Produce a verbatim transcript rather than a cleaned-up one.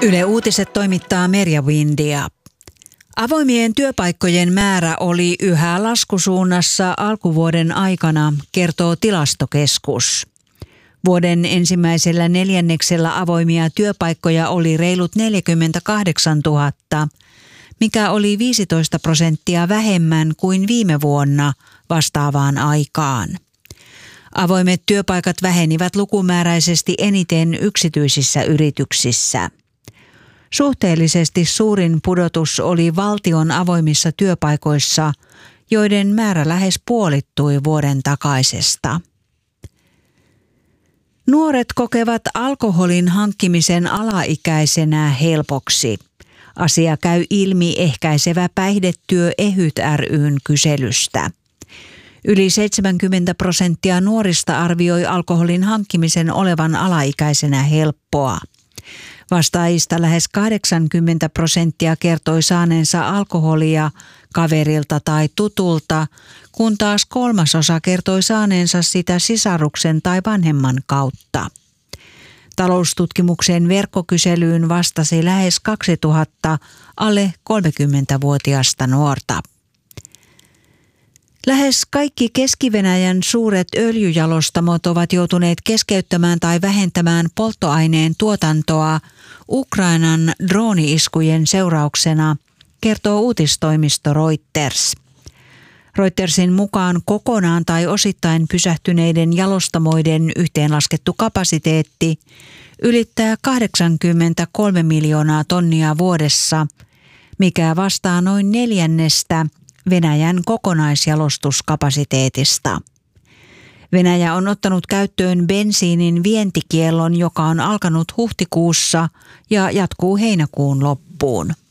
Yle Uutiset toimittaa Merja Windia. Avoimien työpaikkojen määrä oli yhä laskusuunnassa alkuvuoden aikana, kertoo Tilastokeskus. Vuoden ensimmäisellä neljänneksellä avoimia työpaikkoja oli reilut neljäkymmentäkahdeksantuhatta, mikä oli viisitoista prosenttia vähemmän kuin viime vuonna vastaavaan aikaan. Avoimet työpaikat vähenivät lukumääräisesti eniten yksityisissä yrityksissä. Suhteellisesti suurin pudotus oli valtion avoimissa työpaikoissa, joiden määrä lähes puolittui vuoden takaisesta. Nuoret kokevat alkoholin hankkimisen alaikäisenä helpoksi. Asia käy ilmi Ehkäisevä päihdetyö EHYT ry:n kyselystä. Yli seitsemänkymmentä prosenttia nuorista arvioi alkoholin hankkimisen olevan alaikäisenä helppoa. Vastaajista lähes kahdeksankymmentä prosenttia kertoi saaneensa alkoholia kaverilta tai tutulta, kun taas kolmasosa kertoi saaneensa sitä sisaruksen tai vanhemman kautta. Taloustutkimuksen verkkokyselyyn vastasi lähes kaksituhatta alle kolmekymmentävuotiasta nuorta. Lähes kaikki Keski-Venäjän suuret öljyjalostamot ovat joutuneet keskeyttämään tai vähentämään polttoaineen tuotantoa Ukrainan drooni-iskujen seurauksena, kertoo uutistoimisto Reuters. Reutersin mukaan kokonaan tai osittain pysähtyneiden jalostamoiden yhteenlaskettu kapasiteetti ylittää kahdeksankymmentäkolme miljoonaa tonnia vuodessa, mikä vastaa noin neljännestä Venäjän kokonaisjalostuskapasiteetista. Venäjä on ottanut käyttöön bensiinin vientikiellon, joka on alkanut huhtikuussa ja jatkuu heinäkuun loppuun.